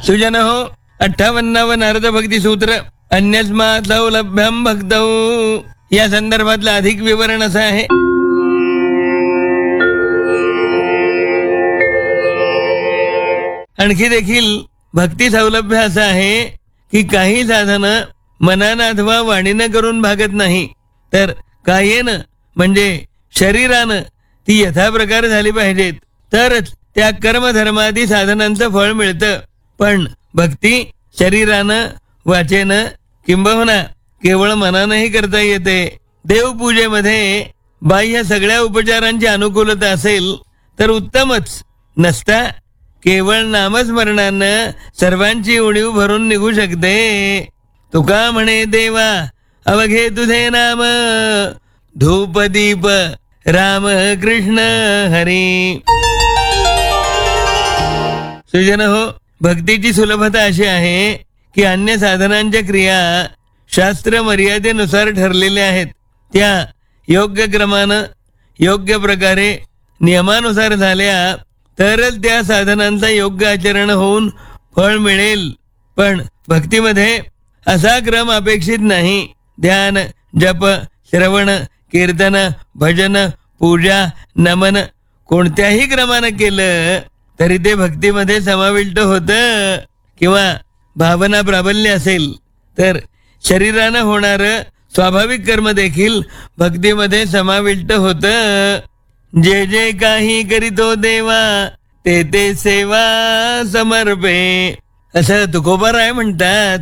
सुजन हो 58व नारद भक्ती सूत्र अन्यस्मात् सौलभ्यम भक्तौ या संदर्भातलं अधिक विवरण असं आहे. आणखी देखील भक्ती सौलभ्य असं आहे की काही साधनं मनानं अथवा वाणीनं करून भागत नाही, तर कायेनं म्हणजे शरीरानं ती यथाप्रकारे झाली पाहिजेत, तरच त्या कर्मधर्मादी साधनांचं फळ मिळतं. पण भक्ती शरीरानं वाचेनं किंबहुना केवळ मनानंही करता येते. देवपूजेमध्ये बाह्य सगळ्या उपचारांची अनुकूलता असेल तर उत्तमच, नसता केवळ नामस्मरणानं सर्वांची उणीव भरून निघू शकते. तुका म्हणे देवा अवघे तुझे नाम, धूप दीप राम कृष्ण हरी. सुजन हो, भक्तीची सुलभता अशी आहे की अन्य साधनांच्या क्रिया शास्त्र मर्यादेनुसार ठरलेल्या आहेत. त्या योग्य क्रमानं योग्य प्रकारे नियमानुसार झाल्या तरच त्या साधनांचा योग्य आचरण होऊन फळ मिळेल. पण भक्तीमध्ये असा क्रम अपेक्षित नाही. ध्यान, जप, श्रवण, कीर्तन, भजन, पूजा, नमन कोणत्याही क्रमानं केलं तरी ते भक्तीमध्ये समाविष्ट होतं. किंवा भावना प्राबल्य असेल तर शरीरानं होणारं स्वाभाविक कर्म देखील भक्तीमध्ये समाविष्ट होतं. जे जे काही करीतो देवा ते ते सेवा समर्पे असं तुकोबाराय म्हणतात.